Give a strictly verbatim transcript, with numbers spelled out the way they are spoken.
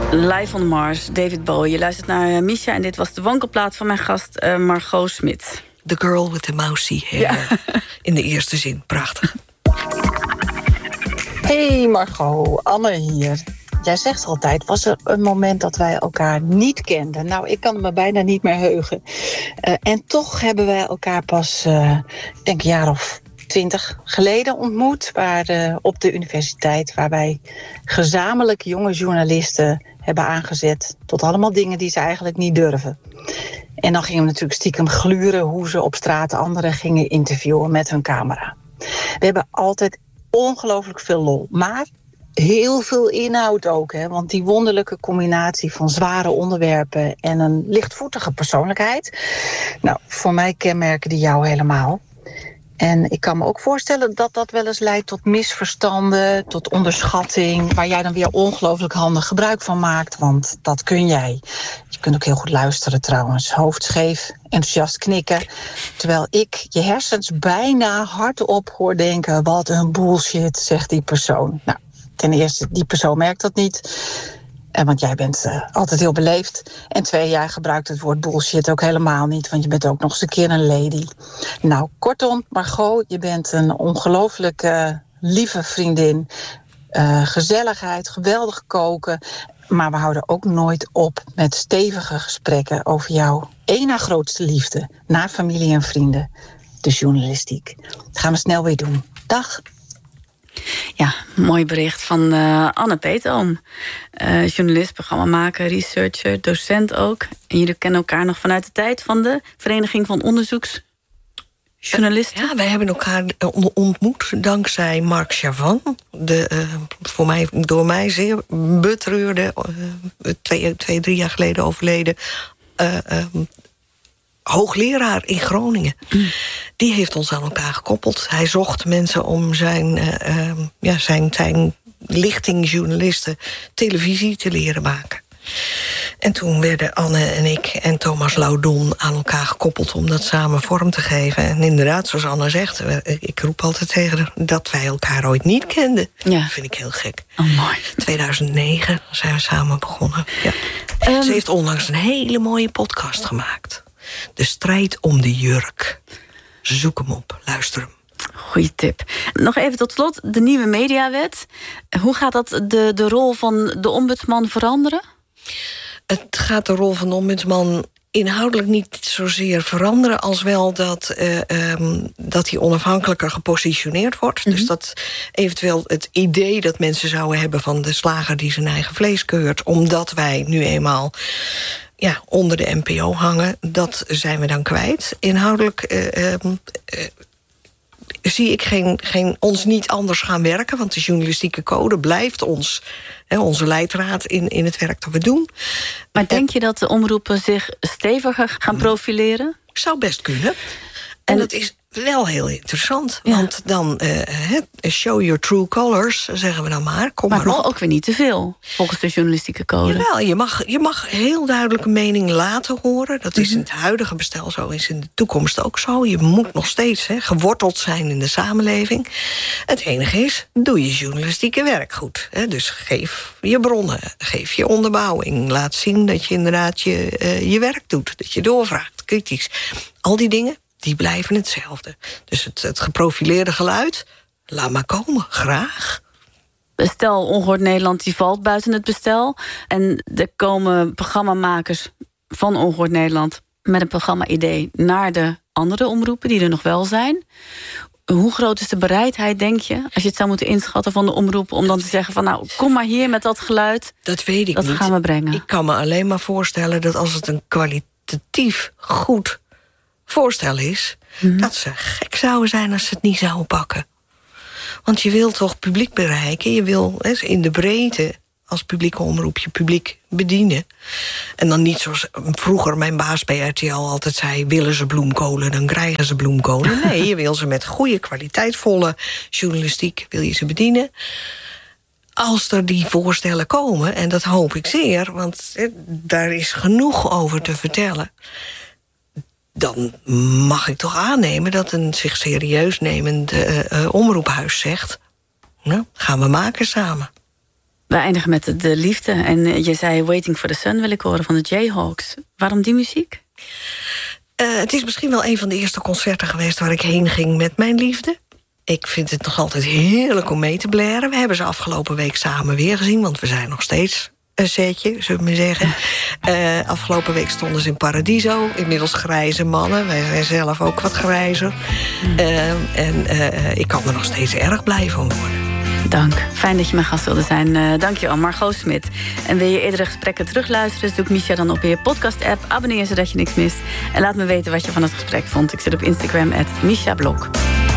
Live on Mars, David Bowie. Je luistert naar uh, Misha en dit was de wankelplaat van mijn gast uh, Margot Smit. The girl with the mousy hair. Ja. In de eerste zin, prachtig. Hey Margot, Anne hier. Jij zegt altijd, was er een moment dat wij elkaar niet kenden? Nou, ik kan het me bijna niet meer heugen. Uh, en toch hebben wij elkaar pas, uh, ik denk een jaar of twintig geleden ontmoet. Waar, uh, op de universiteit, waar wij gezamenlijk jonge journalisten hebben aangezet tot allemaal dingen die ze eigenlijk niet durven. En dan gingen we natuurlijk stiekem gluren hoe ze op straat anderen gingen interviewen met hun camera. We hebben altijd ongelooflijk veel lol, maar heel veel inhoud ook, hè? Want die wonderlijke combinatie van zware onderwerpen en een lichtvoetige persoonlijkheid, nou, voor mij kenmerken die jou helemaal. En ik kan me ook voorstellen dat dat wel eens leidt tot misverstanden, tot onderschatting, waar jij dan weer ongelooflijk handig gebruik van maakt, want dat kun jij. Je kunt ook heel goed luisteren trouwens, hoofdscheef, enthousiast knikken, terwijl ik je hersens bijna hardop hoor denken, wat een bullshit, zegt die persoon. Nou, ten eerste, die persoon merkt dat niet. En want jij bent uh, altijd heel beleefd. En twee, jij gebruikt het woord bullshit ook helemaal niet, want je bent ook nog eens een keer een lady. Nou, kortom, Margot, je bent een ongelooflijk uh, lieve vriendin. Uh, gezelligheid, geweldig koken. Maar we houden ook nooit op met stevige gesprekken over jouw één na grootste liefde. Na familie en vrienden, de journalistiek. Dat gaan we snel weer doen. Dag. Ja, mooi bericht van uh, Anne Peetoom. Uh, journalist, programmamaker, researcher, docent ook. En jullie kennen elkaar nog vanuit de tijd van de Vereniging van Onderzoeksjournalisten. Ja, wij hebben elkaar ontmoet dankzij Marc Chavan. De uh, voor mij, door mij zeer betreurde, uh, twee, twee, drie jaar geleden overleden Uh, uh, hoogleraar in Groningen. Mm. Die heeft ons aan elkaar gekoppeld. Hij zocht mensen om zijn, uh, uh, ja, zijn, zijn lichtingjournalisten televisie te leren maken. En toen werden Anne en ik en Thomas Laudon aan elkaar gekoppeld om dat samen vorm te geven. En inderdaad, zoals Anne zegt, ik roep altijd tegen haar dat wij elkaar ooit niet kenden. Ja. Dat vind ik heel gek. Oh, mooi. tweeduizend negen zijn we samen begonnen. Ja. Um, Ze heeft onlangs een hele mooie podcast gemaakt. De strijd om de jurk. Zoek hem op, luister hem. Goeie tip. Nog even tot slot, de nieuwe mediawet. Hoe gaat dat de, de rol van de ombudsman veranderen? Het gaat de rol van de ombudsman inhoudelijk niet zozeer veranderen, als wel dat, uh, um, dat hij onafhankelijker gepositioneerd wordt. Mm-hmm. Dus dat eventueel het idee dat mensen zouden hebben van de slager die zijn eigen vlees keurt, omdat wij nu eenmaal ja, onder de N P O hangen, dat zijn we dan kwijt. Inhoudelijk uh, uh, uh, zie ik geen, geen, ons niet anders gaan werken, want de journalistieke code blijft ons, hè, onze leidraad in, in het werk dat we doen. Maar denk je dat de omroepen zich steviger gaan profileren? Zou best kunnen. En, en dat is wel heel interessant. Ja. Want dan uh, show your true colors, zeggen we dan maar. Kom maar maar het mag op. ook weer niet te veel, volgens de journalistieke code. Jawel, je mag, je mag heel duidelijk een mening laten horen. Dat is mm-hmm. in het huidige bestel zo, is in de toekomst ook zo. Je moet nog steeds hè, geworteld zijn in de samenleving. Het enige is, doe je journalistieke werk goed. Hè? Dus geef je bronnen, geef je onderbouwing. Laat zien dat je inderdaad je, uh, je werk doet. Dat je doorvraagt, kritisch. Al die dingen, die blijven hetzelfde. Dus het, het geprofileerde geluid, laat maar komen, graag. Stel, Ongehoord Nederland die valt buiten het bestel. En er komen programmamakers van Ongehoord Nederland met een programma-idee naar de andere omroepen die er nog wel zijn. Hoe groot is de bereidheid, denk je, als je het zou moeten inschatten van de omroepen, om dan te zeggen van nou, kom maar hier met dat geluid. Dat weet ik dat niet. gaan we brengen. Ik kan me alleen maar voorstellen dat als het een kwalitatief goed voorstel is, mm-hmm. dat ze gek zouden zijn als ze het niet zouden pakken. Want je wil toch publiek bereiken, je wil in de breedte als publieke omroep je publiek bedienen. En dan niet zoals vroeger mijn baas bij R T L altijd zei, willen ze bloemkolen, dan krijgen ze bloemkolen. Nee, je wil ze met goede, kwaliteitvolle journalistiek wil je ze bedienen. Als er die voorstellen komen, en dat hoop ik zeer, want eh, daar is genoeg over te vertellen, dan mag ik toch aannemen dat een zich serieus nemend uh, uh, omroephuis zegt, nou, gaan we maken samen. We eindigen met de, de liefde. En je zei Waiting for the Sun wil ik horen van de Jayhawks. Waarom die muziek? Uh, het is misschien wel een van de eerste concerten geweest waar ik heen ging met mijn liefde. Ik vind het nog altijd heerlijk om mee te blaren. We hebben ze afgelopen week samen weer gezien, want we zijn nog steeds een setje, zullen we maar zeggen. Uh, afgelopen week stonden ze in Paradiso. Inmiddels grijze mannen. Wij zijn zelf ook wat grijzer. Uh, en uh, ik kan er nog steeds erg blij van worden. Dank. Fijn dat je mijn gast wilde zijn. Uh, Dank je wel, Margot Smit. En wil je eerdere gesprekken terugluisteren, zoek Misha dan op in je podcast-app. Abonneer zodat je niks mist. En laat me weten wat je van het gesprek vond. Ik zit op Instagram at Misha Blok.